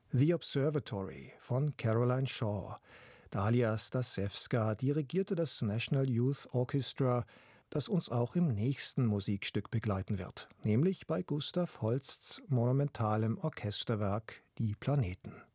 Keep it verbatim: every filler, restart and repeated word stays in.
The Observatory von Caroline Shaw. Dalia Stasewska dirigierte das National Youth Orchestra, das uns auch im nächsten Musikstück begleiten wird, nämlich bei Gustav Holsts monumentalem Orchesterwerk Die Planeten.